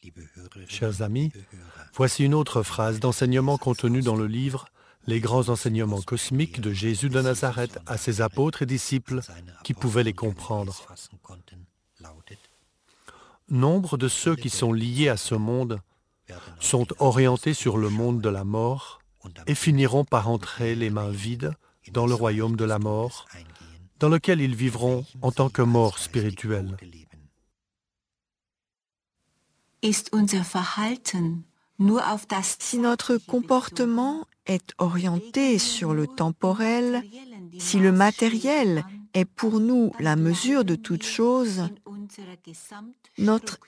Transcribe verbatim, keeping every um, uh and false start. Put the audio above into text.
Chers amis, voici une autre phrase d'enseignement contenue dans le livre Les grands enseignements cosmiques de Jésus de Nazareth à ses apôtres et disciples qui pouvaient les comprendre. Nombre de ceux qui sont liés à ce monde sont orientés sur le monde de la mort et finiront par entrer les mains vides dans le royaume de la mort, dans lequel ils vivront en tant que morts spirituels. Ist unser Verhalten nur auf das Si notre comportement est orienté sur le temporel, si le matériel est pour nous la mesure de toute chose, notre